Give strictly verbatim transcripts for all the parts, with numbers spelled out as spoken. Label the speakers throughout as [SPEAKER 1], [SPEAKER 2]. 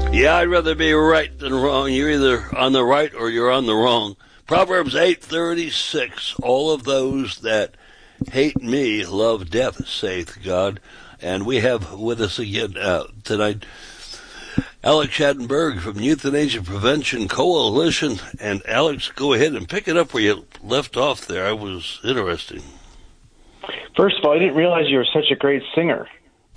[SPEAKER 1] Yeah, I'd rather be right than wrong. You're either on the right or you're on the wrong. Proverbs eight thirty-six, all of those that hate me love death, saith God. And we have with us again uh, tonight Alex Schadenberg from Euthanasia Prevention Coalition. And Alex, go ahead and pick it up where you left off there. I was interesting.
[SPEAKER 2] First of all, I didn't realize you were such a great singer.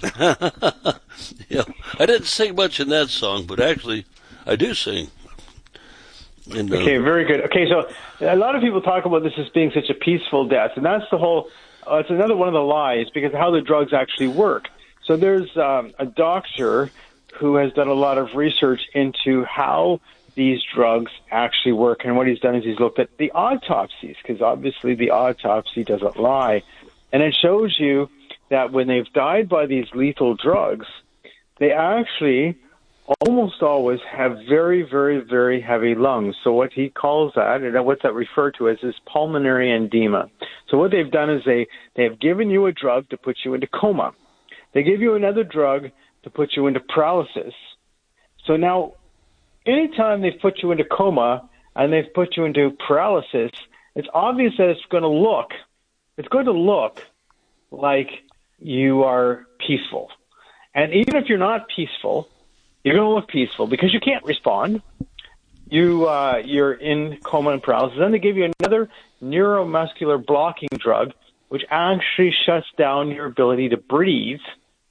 [SPEAKER 1] Yeah, I didn't sing much in that song, but actually, I do sing. And, uh,
[SPEAKER 2] okay, very good. Okay, so a lot of people talk about this as being such a peaceful death, and that's the whole. Uh, it's another one of the lies because of how the drugs actually work. So there's um, a doctor who has done a lot of research into how these drugs actually work, and what he's done is he's looked at the autopsies because obviously the autopsy doesn't lie, and it shows you that when they've died by these lethal drugs, they actually almost always have very, very, very heavy lungs. So what he calls that, and what's that referred to as, is pulmonary edema. So what they've done is they, they have given you a drug to put you into coma. They give you another drug to put you into paralysis. So now, anytime they've put you into coma and they've put you into paralysis, it's obvious that it's going to look, it's going to look like you are peaceful. And even if you're not peaceful, you're going to look peaceful because you can't respond. You, uh, you're in coma and paralysis. Then they give you another neuromuscular blocking drug, which actually shuts down your ability to breathe.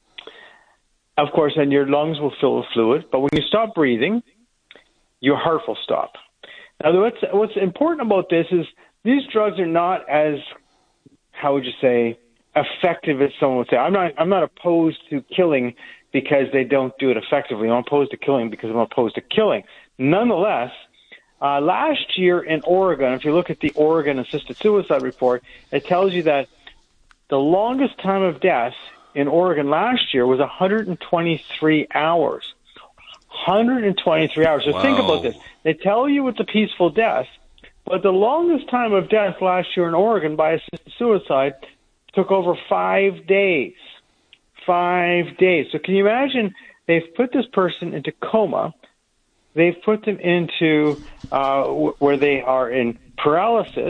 [SPEAKER 2] Of course, and your lungs will fill with fluid. But when you stop breathing, your heart will stop. Now, what's, what's important about this is these drugs are not as, how would you say, effective as someone would say. I'm not I'm not opposed to killing because they don't do it effectively. I'm opposed to killing because I'm opposed to killing. Nonetheless, uh, last year in Oregon, if you look at the Oregon Assisted Suicide Report, it tells you that the longest time of death in Oregon last year was one hundred twenty-three hours. one hundred twenty-three hours. So
[SPEAKER 1] wow.
[SPEAKER 2] Think about this. They tell you it's a peaceful death, but the longest time of death last year in Oregon by assisted suicide took over five days. Five days. So can you imagine they've put this person into coma. They've put them into uh, w- where they are in paralysis.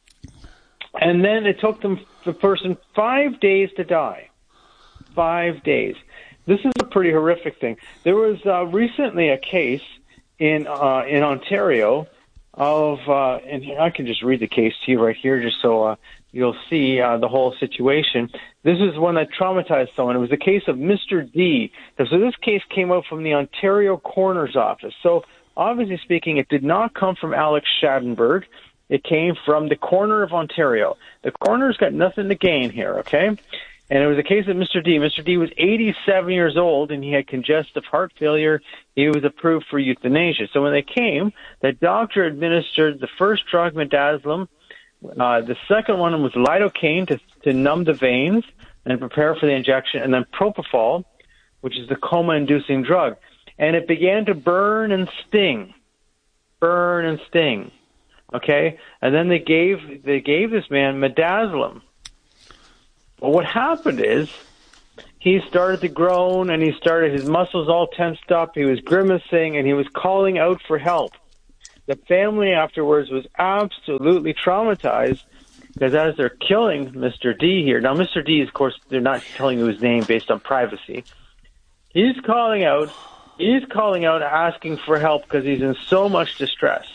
[SPEAKER 2] And then it took them, the person, five days to die. Five days. This is a pretty horrific thing. There was uh, recently a case in uh, in Ontario of, uh, and I can just read the case to you right here just so uh, you'll see uh, the whole situation. This is one that traumatized someone. It was the case of Mister D. So this case came out from the Ontario Coroner's Office. So obviously speaking, it did not come from Alex Schadenberg. It came from the coroner of Ontario. The coroner's got nothing to gain here, okay? And it was a case of Mister D. Mister D was eighty-seven years old, and he had congestive heart failure. He was approved for euthanasia. So when they came, the doctor administered the first drug, midazolam. Uh, the second one was lidocaine to, to numb the veins and prepare for the injection, and then propofol, which is the coma-inducing drug. And it began to burn and sting, burn and sting, okay? And then they gave they gave this man midazolam. But what happened is he started to groan, and he started, his muscles all tensed up. He was grimacing, and he was calling out for help. The family afterwards was absolutely traumatized because as they're killing Mister D here, now Mister D, of course, they're not telling you his name based on privacy. He's calling out, he's calling out asking for help because he's in so much distress.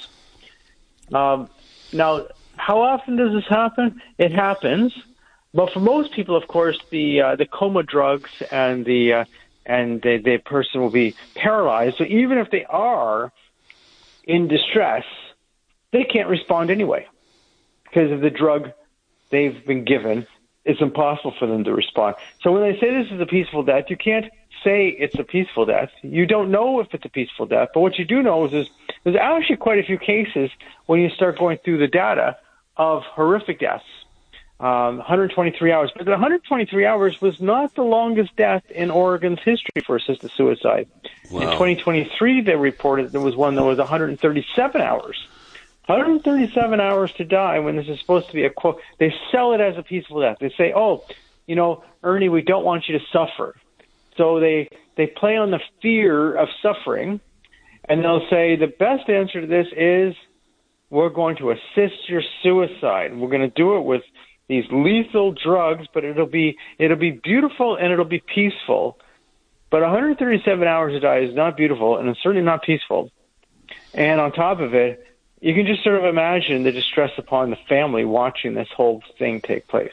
[SPEAKER 2] Um, now, how often does this happen? It happens. But for most people, of course, the uh, the coma drugs and the uh, and the, the person will be paralyzed. So even if they are in distress, they can't respond anyway because of the drug they've been given. It's impossible for them to respond. So when they say this is a peaceful death, you can't say it's a peaceful death. You don't know if it's a peaceful death. But what you do know is there's, there's actually quite a few cases when you start going through the data of horrific deaths. Um, one hundred twenty-three hours. But the one hundred twenty-three hours was not the longest death in Oregon's history for assisted suicide. Wow. In twenty twenty-three, they reported there was one that was one hundred thirty-seven hours. one hundred thirty-seven hours to die when this is supposed to be a quote. They sell it as a peaceful death. They say, oh, you know, Ernie, we don't want you to suffer. So they, they play on the fear of suffering, and they'll say the best answer to this is we're going to assist your suicide. We're going to do it with these lethal drugs, but it'll be it'll be beautiful and it'll be peaceful. But one hundred thirty-seven hours to die is not beautiful, and it's certainly not peaceful. And on top of it, you can just sort of imagine the distress upon the family watching this whole thing take place.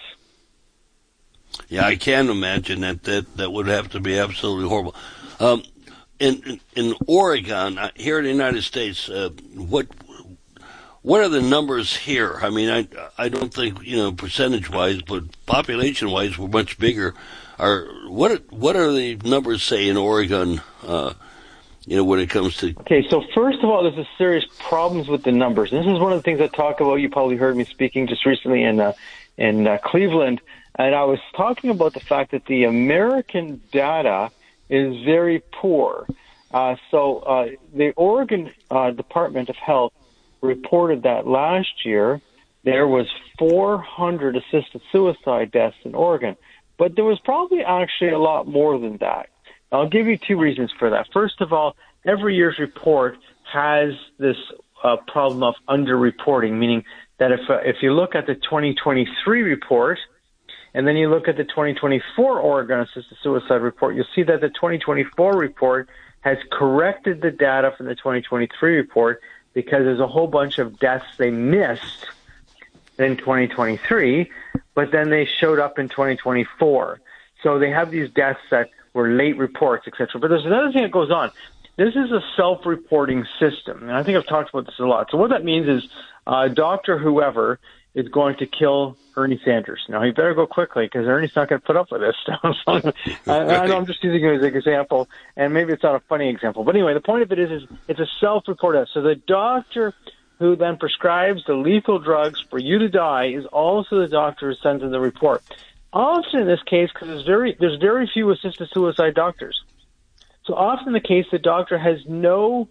[SPEAKER 1] Yeah, I can imagine that. That, that would have to be absolutely horrible. Um, in, in in Oregon, here in the United States, uh, what what are the numbers here? I mean, I I don't think, you know, percentage wise, but population wise, we're much bigger. Are what what are the numbers say in Oregon? Uh, you know, when it comes to
[SPEAKER 2] okay. So first of all, there's a serious problems with the numbers. This is one of the things I talk about. You probably heard me speaking just recently in uh, in uh, Cleveland, and I was talking about the fact that the American data is very poor. Uh, so uh, the Oregon uh, Department of Health reported that last year there was four hundred assisted suicide deaths in Oregon, but there was probably actually a lot more than that. I'll give you two reasons for that. First of all, every year's report has this uh, problem of underreporting, meaning that if uh, if you look at the twenty twenty-three report and then you look at the twenty twenty-four Oregon Assisted Suicide Report, you'll see that the twenty twenty-four report has corrected the data from the twenty twenty-three report because there's a whole bunch of deaths they missed in twenty twenty-three, but then they showed up in twenty twenty-four. So they have these deaths that were late reports, et cetera. But there's another thing that goes on. This is a self-reporting system, and I think I've talked about this a lot. So what that means is uh, Doctor whoever is going to kill Bernie Sanders. Now, he better go quickly because Ernie's not going to put up with this stuff. So, I, I know I'm just using it as an example, and maybe it's not a funny example. But anyway, the point of it is, is it's a self-report. So the doctor who then prescribes the lethal drugs for you to die is also the doctor who sends in the report. Often in this case, because there's very, there's very few assisted suicide doctors. So often the case, the doctor has no,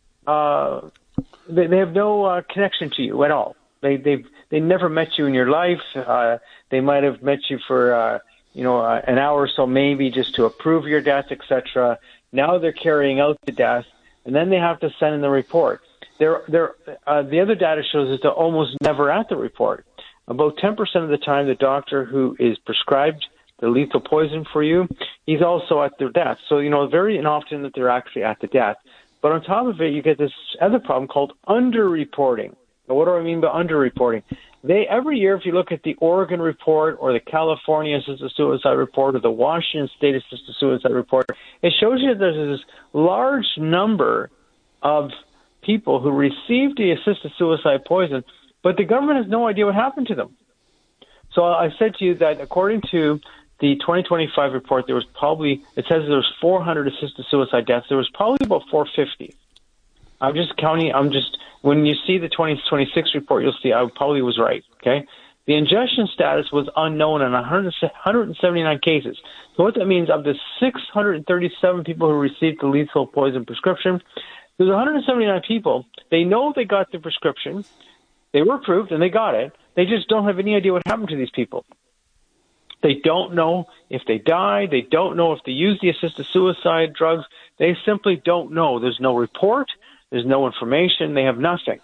[SPEAKER 2] uh, they, they have no uh, connection to you at all. They they've they never met you in your life. Uh, they might have met you for uh, you know uh, an hour or so, maybe just to approve your death, et cetera. Now they're carrying out the death, and then they have to send in the report. They're, they're, uh, the other data shows that they're almost never at the report. About ten percent of the time, the doctor who is prescribed the lethal poison for you, he's also at their death. So, you know, very often that they're actually at the death. But on top of it, you get this other problem called underreporting. Now, what do I mean by underreporting? They, every year, if you look at the Oregon report or the California Assisted Suicide Report or the Washington State Assisted Suicide Report, it shows you that there's this large number of people who received the assisted suicide poison, but the government has no idea what happened to them. So I said to you that according to the twenty twenty-five report, there was probably, it says there was four hundred assisted suicide deaths. There was probably about four hundred fifty. I'm just counting, I'm just, when you see the twenty twenty-six report, you'll see I probably was right, okay? The ingestion status was unknown in one hundred seventy-nine cases. So what that means, of the six hundred thirty-seven people who received the lethal poison prescription, there's one hundred seventy-nine people, they know they got the prescription, they were approved, and they got it. They just don't have any idea what happened to these people. They don't know if they died. They don't know if they used the assisted suicide drugs. They simply don't know. There's no report. There's no information. They have nothing.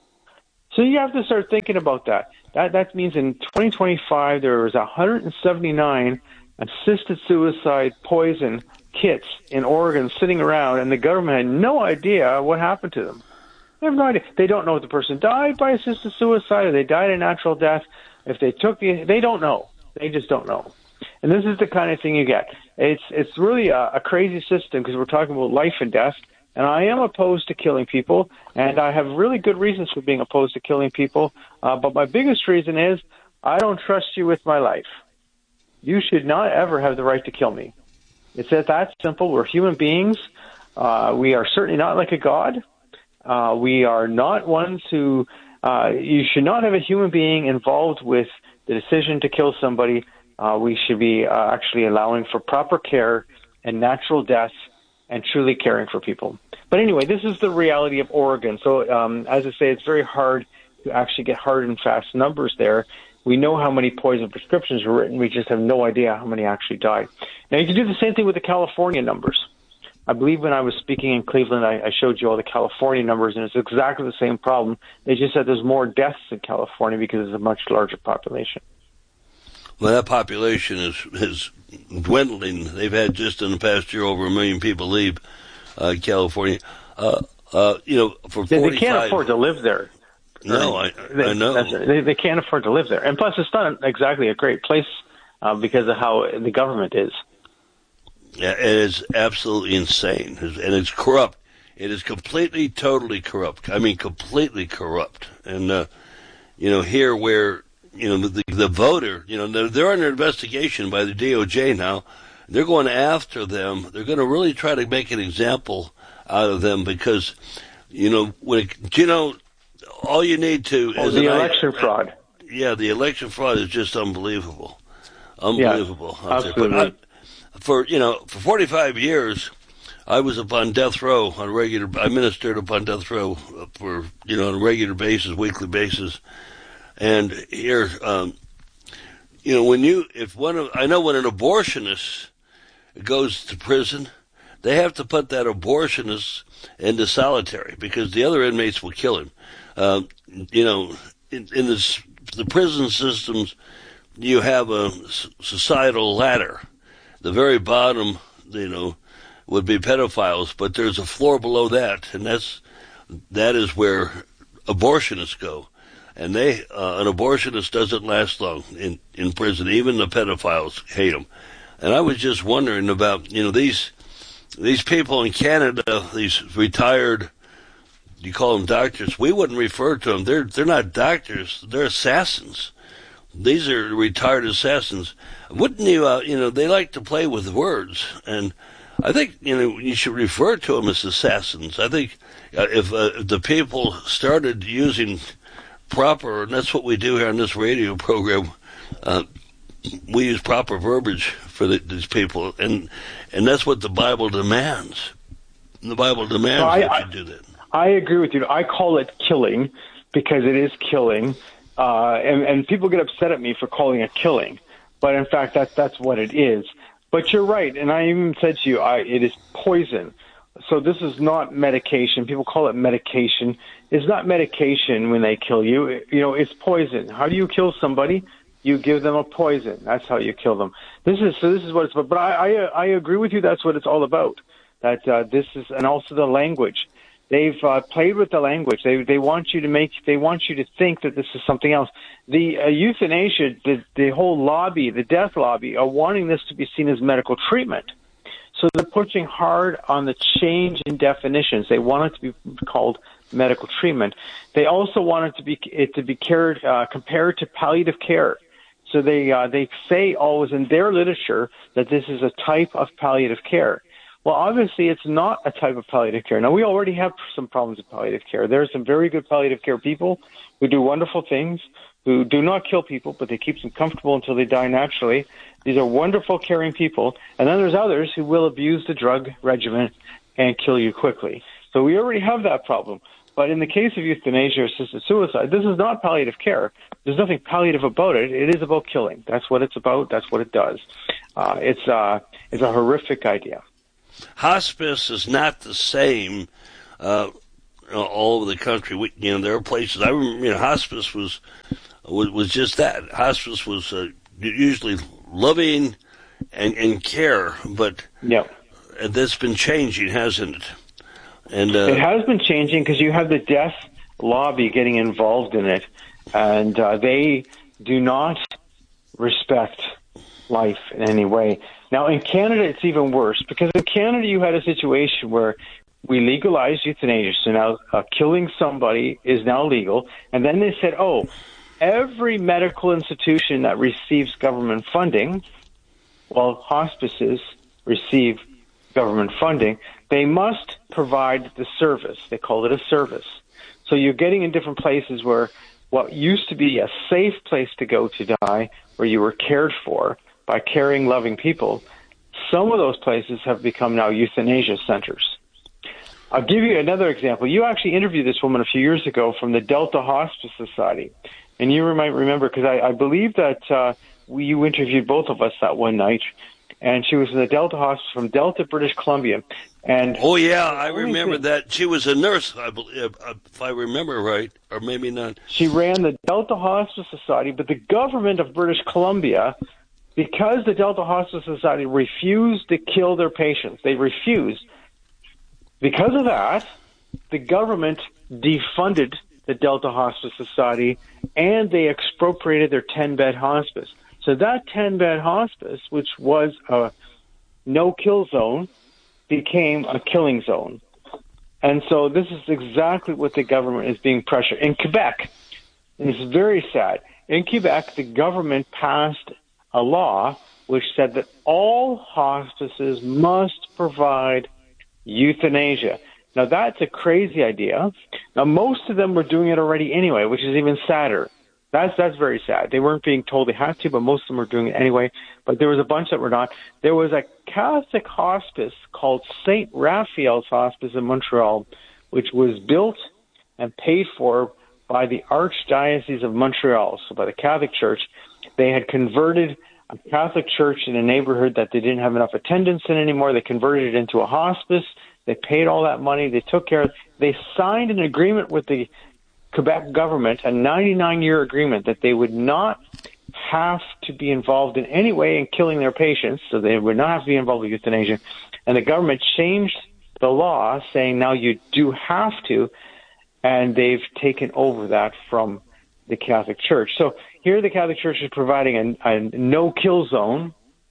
[SPEAKER 2] So you have to start thinking about that. That that means in twenty twenty-five, there was one hundred seventy-nine assisted suicide poison kits in Oregon sitting around, and the government had no idea what happened to them. They have no idea. They don't know if the person died by assisted suicide or they died a natural death. If they took the, they don't know. They just don't know. And this is the kind of thing you get. It's it's really a, a crazy system because we're talking about life and death. And I am opposed to killing people, and I have really good reasons for being opposed to killing people. Uh, but my biggest reason is I don't trust you with my life. You should not ever have the right to kill me. It's that, that simple. We're human beings. Uh, we are certainly not like a god. Uh, we are not ones who uh, you should not have a human being involved with the decision to kill somebody. Uh, we should be uh, actually allowing for proper care and natural death and truly caring for people. But anyway, this is the reality of Oregon. So um, as I say, it's very hard to actually get hard and fast numbers there. We know how many poison prescriptions were written. We just have no idea how many actually died. Now, you can do the same thing with the California numbers. I believe when I was speaking in Cleveland, I, I showed you all the California numbers, and it's exactly the same problem. They just said there's more deaths in California because it's a much larger population.
[SPEAKER 1] Well, that population is, is dwindling. They've had just in the past year over a million people leave uh, California. Uh, uh, you know, for
[SPEAKER 2] they,
[SPEAKER 1] forty-five,
[SPEAKER 2] they can't afford to live there.
[SPEAKER 1] No, I,
[SPEAKER 2] they,
[SPEAKER 1] I know.
[SPEAKER 2] They, they can't afford to live there. And plus, it's not exactly a great place uh, because of how the government is.
[SPEAKER 1] Yeah, it is absolutely insane, and it's corrupt. It is completely, totally corrupt. I mean, completely corrupt. And, uh, you know, here where, you know, the, the voter, you know, they're, they're under investigation by the D O J now. They're going after them. They're going to really try to make an example out of them because, you know, when it, you know, all you need to...
[SPEAKER 2] Oh, the election I, fraud.
[SPEAKER 1] Yeah, the election fraud is just unbelievable. Unbelievable.
[SPEAKER 2] Yeah, absolutely.
[SPEAKER 1] For, you know, for forty-five years, I was upon death row on a regular, I ministered upon death row for, you know, on a regular basis, weekly basis. And here, um, you know, when you, if one of, I know when an abortionist goes to prison, they have to put that abortionist into solitary because the other inmates will kill him. Um, you know, in, in this, the prison systems, you have a societal ladder. The very bottom, you know, would be pedophiles, but there's a floor below that, and that's that is where abortionists go. And they, uh, an abortionist doesn't last long in, in prison. Even the pedophiles hate them. And I was just wondering about, you know, these these people in Canada, these retired, you call them doctors. We wouldn't refer to them. They're they're not doctors. They're assassins. These are retired assassins. Wouldn't you, uh, you know, they like to play with words. And I think, you know, you should refer to them as assassins. I think uh, if, uh, if the people started using proper, and that's what we do here on this radio program, uh, we use proper verbiage for the, these people. And and that's what the Bible demands. The Bible demands no, I, that you do that.
[SPEAKER 2] I agree with you. I call it killing because it is killing. Uh, and, and people get upset at me for calling it killing, but in fact, that's that's what it is. But you're right, and I even said to you, I, it is poison. So this is not medication. People call it medication. It's not medication when they kill you. You know, it's poison. How do you kill somebody? You give them a poison. That's how you kill them. This is so. This is what it's about. But I I, I agree with you. That's what it's all about. That uh, this is, and also the language. They've uh, played with the language. They they want you to make. They want you to think that this is something else. The uh, euthanasia, the the whole lobby, the death lobby, are wanting this to be seen as medical treatment. So they're pushing hard on the change in definitions. They want it to be called medical treatment. They also want it to be it to be cared, uh, compared to palliative care. So they uh, they say always in their literature that this is a type of palliative care. Well, obviously, it's not a type of palliative care. Now, we already have some problems with palliative care. There are some very good palliative care people who do wonderful things, who do not kill people, but they keep them comfortable until they die naturally. These are wonderful, caring people. And then there's others who will abuse the drug regimen and kill you quickly. So we already have that problem. But in the case of euthanasia or assisted suicide, this is not palliative care. There's nothing palliative about it. It is about killing. That's what it's about. That's what it does. Uh, it's, uh, it's a horrific idea.
[SPEAKER 1] Hospice is not the same uh, all over the country. We, you know, there are places. I remember, you know, hospice was was, was just that. Hospice was uh, usually loving and, and care, but
[SPEAKER 2] yep.
[SPEAKER 1] that's been changing, hasn't it? And uh,
[SPEAKER 2] it has been changing because you have the death lobby getting involved in it, and uh, they do not respect life in any way. Now, in Canada, it's even worse, because in Canada, you had a situation where we legalized euthanasia, so now uh, killing somebody is now legal, and then they said, oh, every medical institution that receives government funding, well, hospices receive government funding, they must provide the service. They call it a service. So you're getting in different places where what used to be a safe place to go to die, where you were cared for by caring, loving people, some of those places have become now euthanasia centers. I'll give you another example. You actually interviewed this woman a few years ago from the Delta Hospice Society. And you might remember, because I, I believe that uh, we, you interviewed both of us that one night. And she was in the Delta Hospice from Delta, British Columbia. And
[SPEAKER 1] oh, yeah, I remember thing, that. She was a nurse, I believe, if I remember right, or maybe not.
[SPEAKER 2] She ran the Delta Hospice Society, but the government of British Columbia, because the Delta Hospice Society refused to kill their patients, they refused. Because of that, the government defunded the Delta Hospice Society, and they expropriated their ten-bed hospice. So that ten-bed hospice, which was a no-kill zone, became a killing zone. And so this is exactly what the government is being pressured. In Quebec, and it's very sad, in Quebec, the government passed a law which said that all hospices must provide euthanasia. Now, that's a crazy idea. Now, most of them were doing it already anyway, which is even sadder. That's that's very sad. They weren't being told they had to, but most of them were doing it anyway. But there was a bunch that were not. There was a Catholic hospice called Saint Raphael's Hospice in Montreal, which was built and paid for by the Archdiocese of Montreal, so by the Catholic Church. They had converted a Catholic church in a neighborhood that they didn't have enough attendance in anymore. They converted it into a hospice. They paid all that money. They took care of it. They signed an agreement with the Quebec government, a ninety-nine year agreement, that they would not have to be involved in any way in killing their patients, so they would not have to be involved with euthanasia. And the government changed the law, saying now you do have to, and they've taken over that from the Catholic Church. So here the Catholic Church is providing a, a no-kill zone.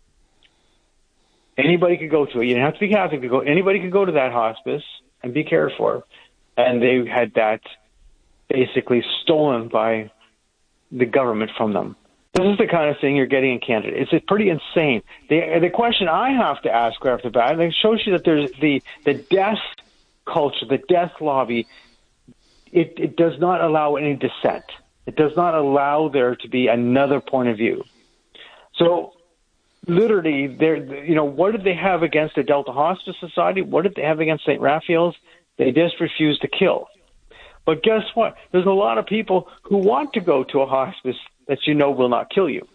[SPEAKER 2] Anybody could go to it. You don't have to be Catholic to go. Anybody could go to that hospice and be cared for. And they had that basically stolen by the government from them. This is the kind of thing you're getting in Canada. It's pretty insane. The, the question I have to ask right off the bat, and it shows you that there's the, the death culture, the death lobby, it, it does not allow any dissent. It does not allow there to be another point of view. So literally, they're, you know, what did they have against the Delta Hospice Society? What did they have against Saint Raphael's? They just refused to kill. But guess what? There's a lot of people who want to go to a hospice that you know will not kill you.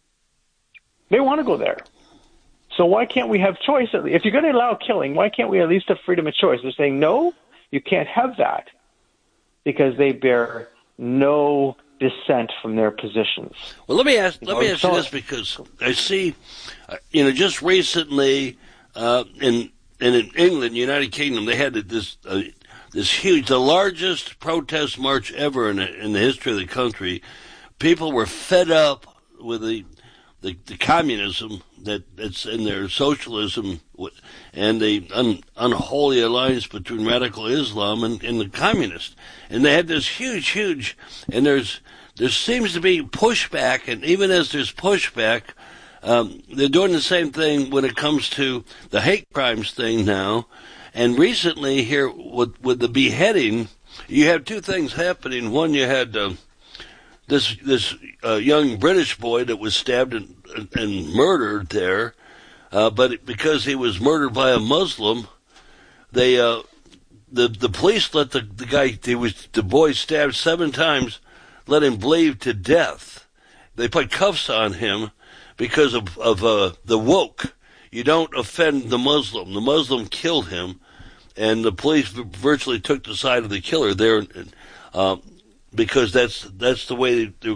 [SPEAKER 2] They want to go there. So why can't we have choice? If you're going to allow killing, why can't we at least have freedom of choice? They're saying, no, you can't have that, because they bear no dissent from their positions.
[SPEAKER 1] Well, let me ask. Let me ask you this, because I see, uh, you know, just recently uh, in and in England, United Kingdom, they had this uh, this huge, the largest protest march ever in the, in the history of the country. People were fed up with the the, the communism that, that's in their socialism and the un, unholy alliance between radical Islam and, and the communists. And they had this huge, huge, and there's there seems to be pushback, and even as there's pushback, um, they're doing the same thing when it comes to the hate crimes thing now. And recently here with, with the beheading, you have two things happening. One, you had uh, this this uh, young British boy that was stabbed and, and murdered there, uh, but because he was murdered by a Muslim, they uh, the the police let the, the guy he was the boy stabbed seven times, let him bleed to death. They put cuffs on him because of of uh, the woke. You don't offend the Muslim. The Muslim killed him, and the police virtually took the side of the killer there, uh, because that's that's the way they